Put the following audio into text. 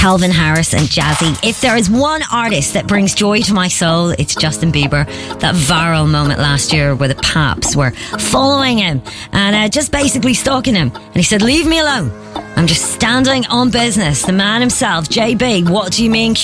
Calvin Harris and Jazzy. If there is one artist that brings joy to my soul, it's Justin Bieber. That viral moment last year where the Paps were following him and just basically stalking him. And he said, "Leave me alone. I'm just standing on business." The man himself, JB, what do you mean,